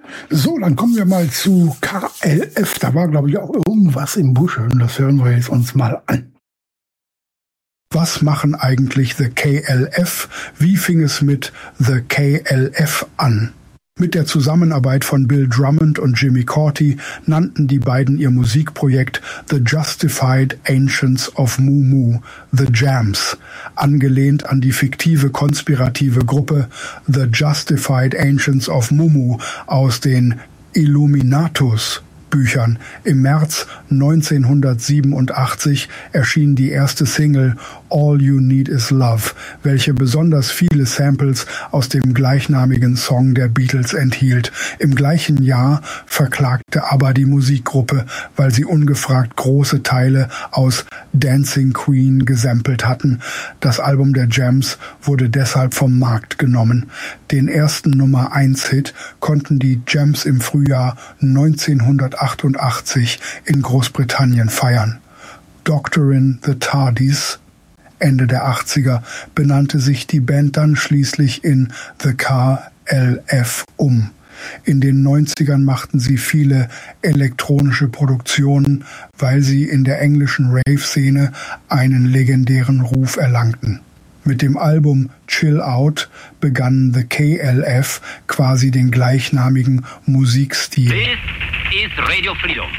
So, dann kommen wir mal zu KLF. Da war, glaube ich, auch irgendwas im Busche und das hören wir jetzt uns mal an. Was machen eigentlich The KLF? Wie fing es mit The KLF an? Mit der Zusammenarbeit von Bill Drummond und Jimmy Cauty nannten die beiden ihr Musikprojekt The Justified Ancients of Mu Mu, The Jams, angelehnt an die fiktive konspirative Gruppe The Justified Ancients of Mu Mu aus den Illuminatus Büchern. Im März 1987 erschien die erste Single All You Need Is Love, welche besonders viele Samples aus dem gleichnamigen Song der Beatles enthielt. Im gleichen Jahr verklagte ABBA die Musikgruppe, weil sie ungefragt große Teile aus Dancing Queen gesampelt hatten. Das Album der Jams wurde deshalb vom Markt genommen. Den ersten Nummer-1-Hit konnten die Jams im Frühjahr 1988 in Großbritannien feiern. Doctorin the Tardis, Ende der 80er, benannte sich die Band dann schließlich in The KLF um. In den 90ern machten sie viele elektronische Produktionen, weil sie in der englischen Rave-Szene einen legendären Ruf erlangten. Mit dem Album Chill Out begannen The KLF quasi den gleichnamigen Musikstil. This is Radio Freedom.